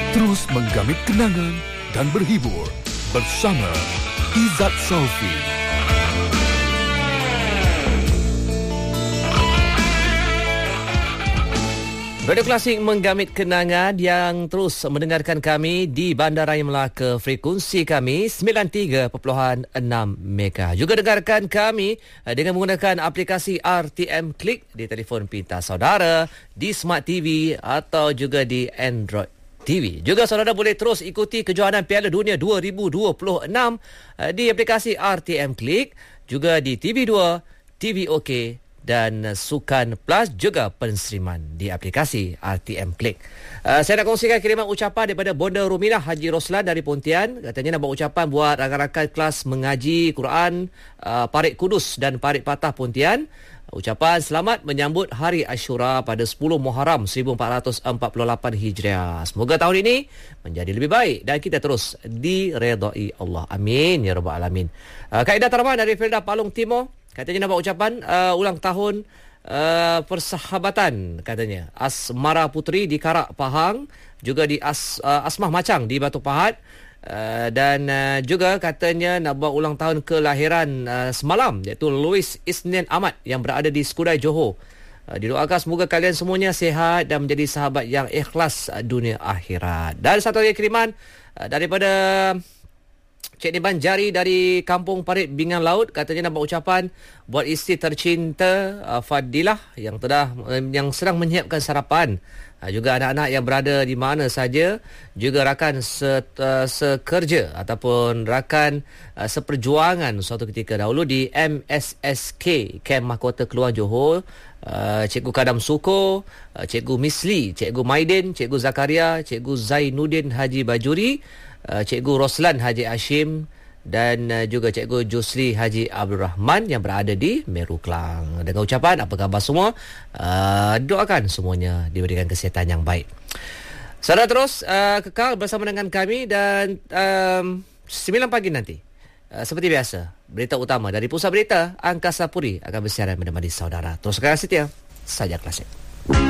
Terus menggamit kenangan dan berhibur bersama Izzat Saufi. Radio Klasik menggamit kenangan yang terus mendengarkan kami di Bandaraya Melaka, frekuensi kami 93.6 MHz. Juga dengarkan kami dengan menggunakan aplikasi RTM Click di telefon pintar saudara, di Smart TV atau juga di Android TV. Juga saudara boleh terus ikuti kejohanan Piala Dunia 2026 di aplikasi RTM Click, juga di TV2, TV OK dan Sukan Plus, juga penseriman di aplikasi RTM Click. Saya nak kongsikan kiriman ucapan daripada Bonda Ruminah Haji Roslan dari Pontian. Katanya nak buat ucapan buat rakan-rakan kelas mengaji Quran Parit Kudus dan Parit Patah Pontian. Ucapan selamat menyambut Hari Ashura pada 10 Muharram 1448 Hijriah. Semoga tahun ini menjadi lebih baik dan kita terus diredai Allah. Amin ya rabbal alamin. Kaedah Tarman dari Felda Palung Timur. Katanya nak buat ucapan ulang tahun persahabatan, katanya Asmara Putri di Karak Pahang, juga di Asmah Macang di Batu Pahat, dan juga katanya nak buat ulang tahun kelahiran semalam, iaitu Louis Isnin Ahmad yang berada di Skudai Johor. Didoakan semoga kalian semuanya sihat dan menjadi sahabat yang ikhlas dunia akhirat. Dan satu lagi kiriman daripada Cik Niban Jari dari Kampung Parit Bingan Laut. Katanya nak buat ucapan buat isteri tercinta Fadilah yang sedang menyiapkan sarapan, juga anak-anak yang berada di mana saja, juga rakan sekerja ataupun rakan seperjuangan suatu ketika dahulu di MSSK Kem Mahkota Keluar Johor, Cikgu Kadam Suko, Cikgu Misli, Cikgu Maidin, Cikgu Zakaria, Cikgu Zainuddin Haji Bajuri, Cikgu Roslan Haji Hashim dan juga Cikgu Jusli Haji Abdul Rahman yang berada di Meru Klang. Dengan ucapan apa khabar semua, doakan semuanya diberikan kesihatan yang baik. Saudara terus kekal bersama dengan kami dan 9 pagi nanti seperti biasa, berita utama dari Pusat Berita Angkasa Puri akan bersiaran menemani saudara. Teruskan setia saja Klasik.